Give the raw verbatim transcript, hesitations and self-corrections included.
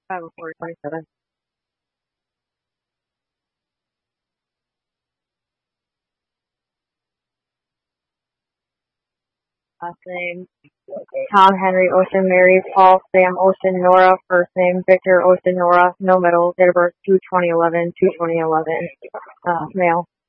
five oh four twenty-seven. Last name, Tom, Henry, Ocean, Mary, Paul, Sam, Ocean, Nora. First name, Victor, Ocean, Nora. No middle. Date of birth, two twenty eleven, two twenty eleven. Uh, male.